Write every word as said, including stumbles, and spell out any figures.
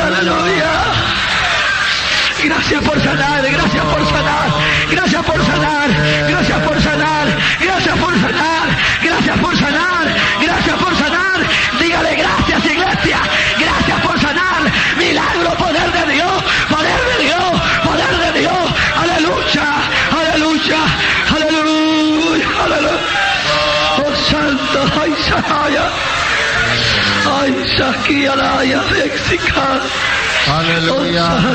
aleluya, aleluya. Gracias por sanar, gracias por sanar, gracias por sanar, gracias por sanar, gracias por sanar, gracias por sanar, gracias por sanar. Dígale gracias, iglesia, gracias por sanar. Milagro, poder de Dios, poder de Dios, poder de Dios. Aleluya, aleluya, aleluya, aleluya. Oh santo, ay Sahaya, ay Sakialaya, Mexica. Aleluya.